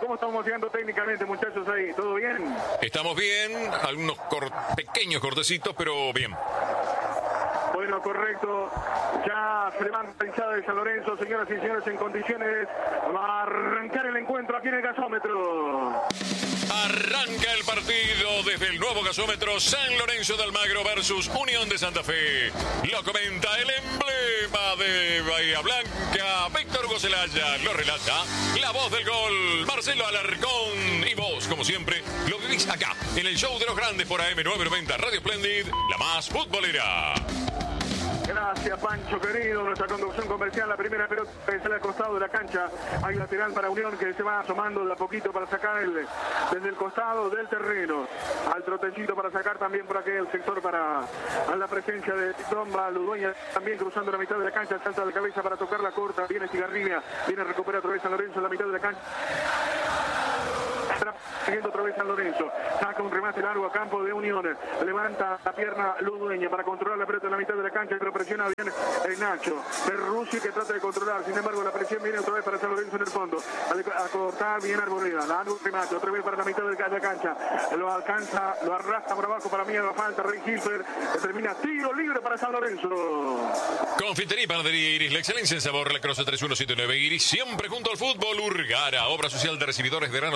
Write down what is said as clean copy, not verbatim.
¿Cómo estamos llegando técnicamente, muchachos, ahí? ¿Todo bien? Estamos bien, algunos pequeños cortecitos, pero bien. Bueno, correcto. Ya se levanta la hinchada de San Lorenzo, señoras y señores, en condiciones. Va a arrancar el encuentro aquí en el gasómetro. Arranca el partido desde el nuevo gasómetro San Lorenzo de Almagro versus Unión de Santa Fe. Lo comenta el emblema de Bahía Blanca, Víctor Hugo Celaya. Lo relata la voz del gol, Marcelo Alarcón. Y vos, como siempre, lo vivís acá, en el show de los grandes por AM990 Radio Splendid, la más futbolera. Gracias, Pancho querido. Nuestra conducción comercial, la primera pelota es al costado de la cancha. Hay lateral para Unión que se va asomando de a poquito para sacar desde el costado del terreno. Al trotecito para sacar también por aquel sector para a la presencia de Tomba Ludueña, también cruzando la mitad de la cancha, salta de cabeza para tocar la corta. Viene Cigarribia, viene a recuperar otra vez San Lorenzo en la mitad de la cancha. Siguiendo otra vez San Lorenzo, saca un remate largo a campo de Unión, levanta la pierna Ludueña para controlar la pelota en la mitad de la cancha, pero presiona bien el Nacho Perruzzi que trata de controlar, sin embargo la presión viene otra vez para San Lorenzo en el fondo, a cortar bien Arboleda, da un remate otra vez para la mitad de la cancha, lo alcanza, lo arrastra por abajo, para mí la falta, Rey Hilfer, termina tiro libre para San Lorenzo. Confitería y panadería Iris, la excelencia en sabor, la Croce 3179 Iris, siempre junto al fútbol. Urgara, obra social de recibidores de grano